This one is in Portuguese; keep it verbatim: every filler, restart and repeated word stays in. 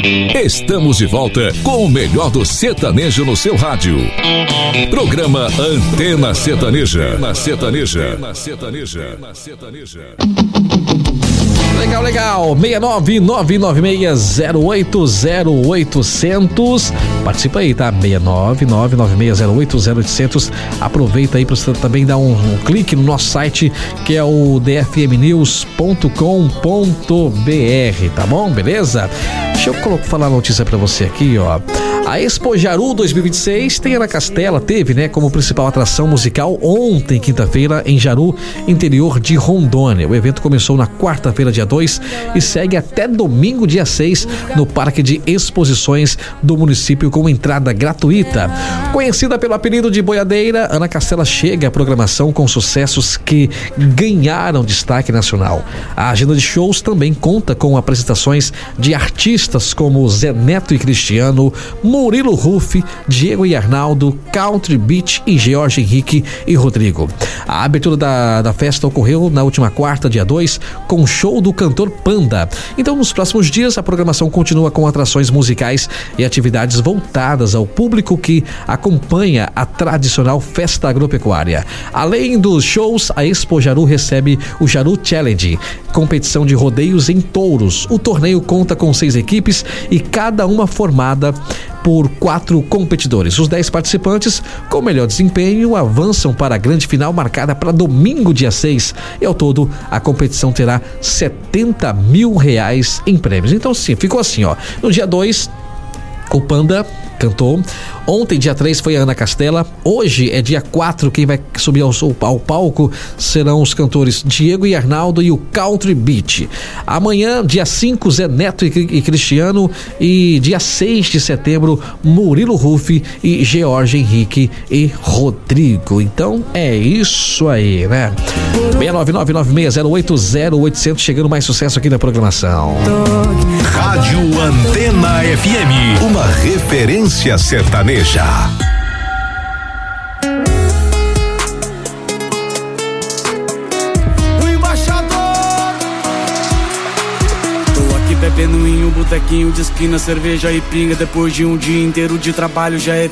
Estamos de volta com o melhor do sertanejo no seu rádio. Programa Antena Sertaneja. Na Sertaneja. Na Sertaneja. Na Sertaneja. Legal, legal. seis nove nove nove seis zero oito zero oito zero zero. Participa aí, tá? seis nove nove nove seis zero oito zero oito zero zero. Aproveita aí para você também dar um, um clique no nosso site, que é o d f m news ponto com ponto b r, tá bom? Beleza? Deixa eu colocar, falar a notícia para você aqui, ó. A Expo Jaru dois mil e vinte e seis tem Ana Castela, teve, né, como principal atração musical ontem, quinta-feira, em Jaru, interior de Rondônia. O evento começou na quarta-feira, dia dois, e segue até domingo, dia seis, no Parque de Exposições do município, com entrada gratuita. Conhecida pelo apelido de Boiadeira, Ana Castela chega à programação com sucessos que ganharam destaque nacional. A agenda de shows também conta com apresentações de artistas como Zé Neto e Cristiano, Murilo Ruff, Diego e Arnaldo, Country Beat e George Henrique e Rodrigo. A abertura da, da festa ocorreu na última quarta, dia dois, com show do cantor Panda. Então, nos próximos dias, a programação continua com atrações musicais e atividades voltadas ao público que acompanha a tradicional festa agropecuária. Além dos shows, a Expo Jaru recebe o Jaru Challenge, competição de rodeios em touros. O torneio conta com seis equipes e cada uma formada por quatro competidores. Os dez participantes com melhor desempenho avançam para a grande final marcada para domingo, dia seis. E ao todo, a competição terá setenta mil reais em prêmios. Então, sim, ficou assim, ó. No dia dois, o Panda cantou. Ontem, dia três, foi a Ana Castela. Hoje é dia quatro, quem vai subir ao, ao palco serão os cantores Diego e Arnaldo e o Country Beat. Amanhã, dia cinco, Zé Neto e, e Cristiano. E dia seis de setembro, Murilo Ruff e George Henrique e Rodrigo. Então é isso aí, né? seis nove nove nove seis zero oito zero oito zero zero, chegando mais sucesso aqui na programação. Rádio Antena F M, uma referência sertaneja. O embaixador. Tô aqui bebendo em um botequinho de esquina, cerveja e pinga. Depois de um dia inteiro de trabalho, já é